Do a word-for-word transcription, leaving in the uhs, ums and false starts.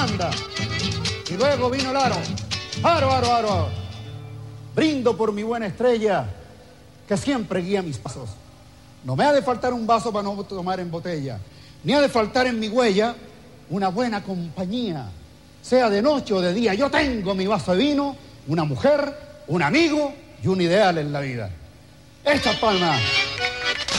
anda. Y luego vino el aro. Aro, aro, aro, aro. Brindo por mi buena estrella, que siempre guía mis pasos. No me ha de faltar un vaso para no tomar en botella, ni ha de faltar en mi huella una buena compañía, sea de noche o de día. Yo tengo mi vaso de vino, una mujer, un amigo y un ideal en la vida. Esta palma.